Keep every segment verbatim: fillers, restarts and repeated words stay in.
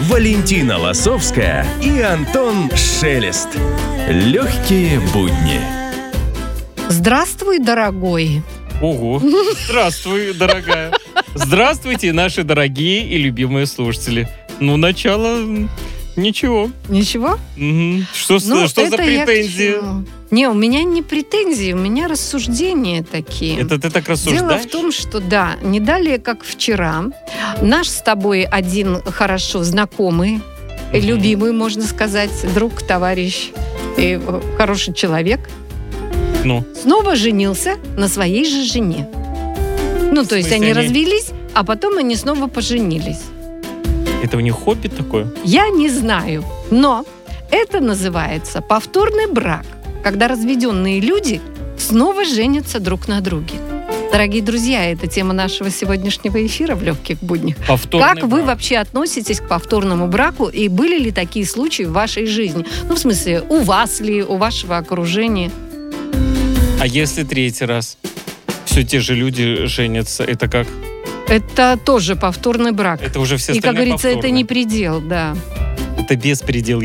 Валентина Лосовская и Антон Шелест. Легкие будни. Здравствуй, дорогой. Ого, здравствуй, дорогая. Здравствуйте, наши дорогие и любимые слушатели. Ну, начало... Ничего. Ничего? Угу. Что, Ну, что за претензии? Не, у меня не претензии, у меня рассуждения такие. Это ты так рассуждаешь? Дело в том, что, да, не далее, как вчера, наш с тобой один хорошо знакомый, mm-hmm. любимый, можно сказать, друг, товарищ и хороший человек, ну? снова женился на своей же жене. Ну, то есть они, они развелись, а потом они снова поженились. Это у них хобби такое? Я не знаю, но это называется повторный брак, когда разведенные люди снова женятся друг на друге. Дорогие друзья, это тема нашего сегодняшнего эфира в «Легких буднях». Повторный как брак. Вы вообще относитесь к повторному браку, и были ли такие случаи в вашей жизни? Ну, в смысле, у вас ли, у вашего окружения? А если третий раз все те же люди женятся, это как? Это тоже повторный брак. Это уже все И, остальные как говорится, повторные. это не предел, да. Это беспредел.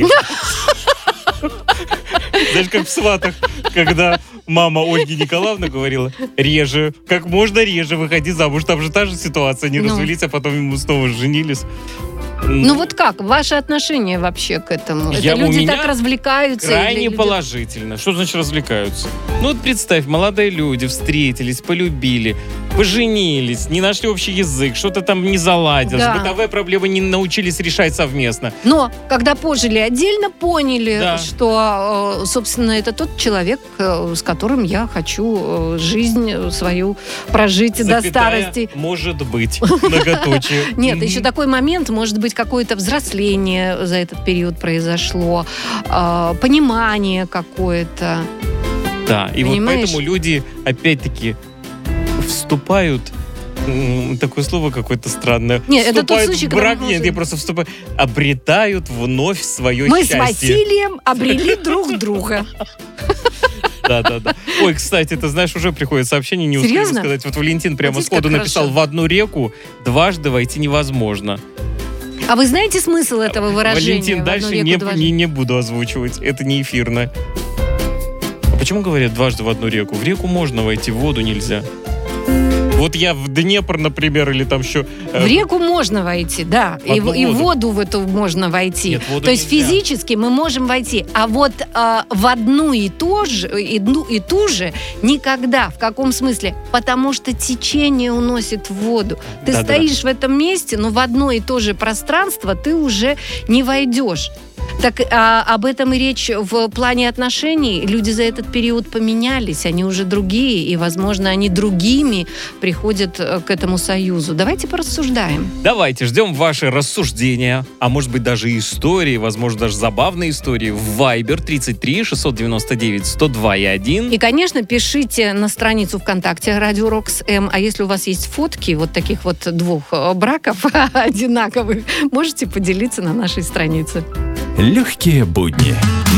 Знаешь, как в «Сватах», когда мама Ольги Николаевны говорила: реже, как можно реже выходи замуж. Там же та же ситуация. Они ну. развелись, а потом ему снова женились. Ну вот как? Ваше отношение вообще к этому? Я, Это люди у меня так развлекаются? крайне или положительно. Что значит развлекаются? Ну вот представь, молодые люди встретились, полюбили, поженились, не нашли общий язык, что-то там не заладилось, да. бытовые проблемы не научились решать совместно. Но когда пожили отдельно, поняли, да. что, собственно, это тот человек, с которым я хочу жизнь свою прожить Запятая, до старости. Может быть, многоточие. Нет, еще такой момент, может быть, какое-то взросление за этот период произошло, понимание какое-то. Да, и Понимаешь? вот поэтому люди, опять-таки, вступают... Такое слово какое-то странное. Нет, это тот вступают случай, в брак, когда... нет, я просто вступаю... Обретают вновь свое Мы счастье. Мы с Василием обрели друг друга. Да-да-да. Ой, кстати, ты знаешь, уже приходит сообщение, не успел сказать. Вот Валентин прямо Видите, сходу написал: в одну реку дважды войти невозможно. А вы знаете смысл этого выражения? Валентин, дальше не, не, не буду озвучивать. Это не эфирно. А почему говорят дважды в одну реку? В реку можно войти, в воду нельзя. Вот я в Днепр, например, или там еще... В реку можно войти, да. В и, воду. и в воду в эту можно войти. Нет, воду то есть нельзя. Физически мы можем войти. А вот э, в одну и, то же, и, и ту же никогда. В каком смысле? Потому что течение уносит в воду. Ты Да, стоишь да, в этом месте, но в одно и то же пространство ты уже не войдешь. Так а, об этом и речь в плане отношений. Люди за этот период поменялись, они уже другие, и, возможно, они другими приходят к этому союзу. Давайте порассуждаем. Давайте, ждем ваши рассуждения, а может быть даже истории, возможно, даже забавные истории в Viber тридцать три шестьсот девяносто девять сто два и один. И, конечно, пишите на страницу ВКонтакте Радио Рокс М. А если у вас есть фотки вот таких вот двух браков одинаковых, можете поделиться на нашей странице. Легкие будни.